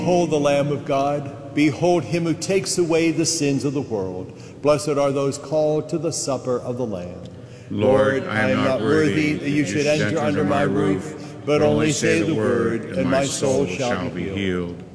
Behold the Lamb of God. Behold him who takes away the sins of the world. Blessed are those called to the supper of the Lamb. Lord, I am not worthy that you should enter under my roof, but only say the word, and my soul shall be healed.